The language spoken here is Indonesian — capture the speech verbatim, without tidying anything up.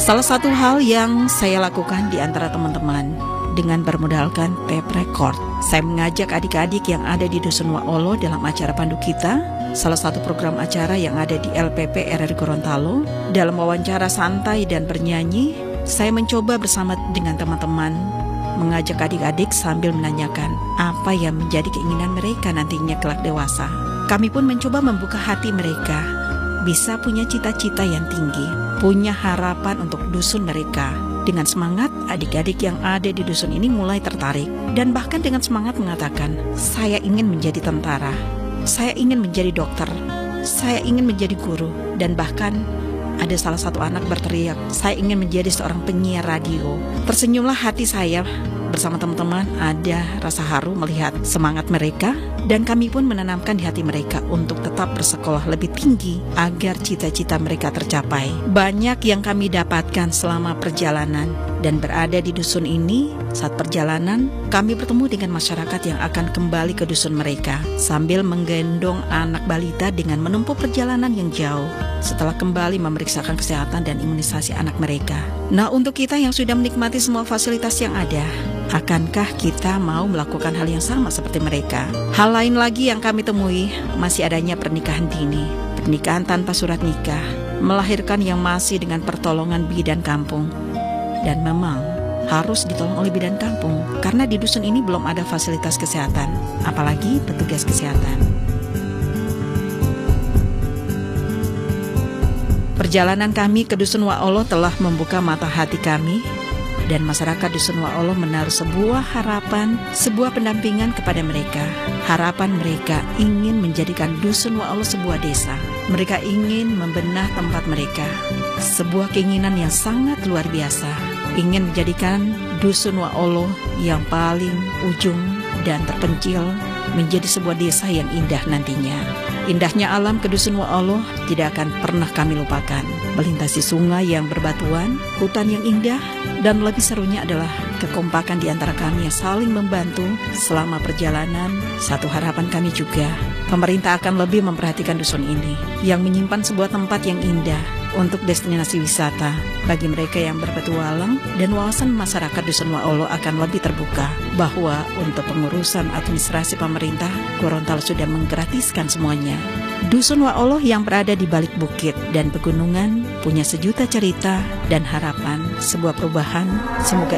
Salah satu hal yang saya lakukan di antara teman-teman dengan bermodalkan tape record, saya mengajak adik-adik yang ada di Dusun Waolo dalam acara Pandu Kita, salah satu program acara yang ada di L P P R R Gorontalo. Dalam wawancara santai dan bernyanyi, saya mencoba bersama dengan teman-teman mengajak adik-adik sambil menanyakan apa yang menjadi keinginan mereka nantinya kelak dewasa. Kami pun mencoba membuka hati mereka, bisa punya cita-cita yang tinggi, punya harapan untuk dusun mereka. Dengan semangat, adik-adik yang ada di dusun ini mulai tertarik dan bahkan dengan semangat mengatakan, saya ingin menjadi tentara, saya ingin menjadi dokter, saya ingin menjadi guru, dan bahkan ada salah satu anak berteriak, saya ingin menjadi seorang penyiar radio. Tersenyumlah hati saya bersama teman-teman, ada rasa haru melihat semangat mereka, dan kami pun menanamkan di hati mereka untuk tetap bersekolah lebih tinggi agar cita-cita mereka tercapai. Banyak yang kami dapatkan selama perjalanan dan berada di dusun ini. Saat perjalanan, kami bertemu dengan masyarakat yang akan kembali ke dusun mereka sambil menggendong anak balita dengan menempuh perjalanan yang jauh setelah kembali memeriksakan kesehatan dan imunisasi anak mereka. Nah, untuk kita yang sudah menikmati semua fasilitas yang ada, akankah kita mau melakukan hal yang sama seperti mereka? Hal lain lagi yang kami temui, masih adanya pernikahan dini, pernikahan tanpa surat nikah, melahirkan yang masih dengan pertolongan bidan kampung. Dan memang harus ditolong oleh bidan kampung, karena di dusun ini belum ada fasilitas kesehatan, apalagi petugas kesehatan. Perjalanan kami ke Dusun Waolo telah membuka mata hati kami, dan masyarakat Dusun Waolo menaruh sebuah harapan, sebuah pendampingan kepada mereka. Harapan mereka ingin menjadikan Dusun Waolo sebuah desa. Mereka ingin membenah tempat mereka. Sebuah keinginan yang sangat luar biasa. Ingin menjadikan Dusun Waolo yang paling ujung dan terpencil menjadi sebuah desa yang indah nantinya. Indahnya alam ke Dusun Waolo tidak akan pernah kami lupakan. Melintasi sungai yang berbatuan, hutan yang indah, dan lebih serunya adalah kekompakan di antara kami yang saling membantu selama perjalanan. Satu harapan kami juga, pemerintah akan lebih memperhatikan dusun ini yang menyimpan sebuah tempat yang indah untuk destinasi wisata bagi mereka yang berpetualang, dan wawasan masyarakat Dusun Waolo akan lebih terbuka bahwa untuk pengurusan administrasi pemerintah, Gorontalo sudah menggratiskan semuanya. Dusun Waolo yang berada di balik bukit dan pegunungan punya sejuta cerita dan harapan sebuah perubahan. Semoga